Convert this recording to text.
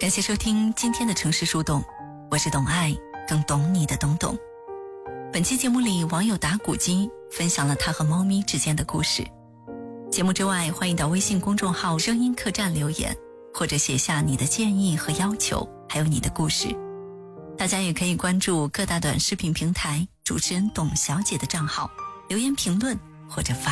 感谢收听今天的城市树洞，我是懂爱更懂你的懂懂。本期节目里，网友打古鸡分享了他和猫咪之间的故事。节目之外，欢迎到微信公众号声音客栈留言，或者写下你的建议和要求，还有你的故事。大家也可以关注各大短视频平台主持人董小姐的账号，留言评论或者发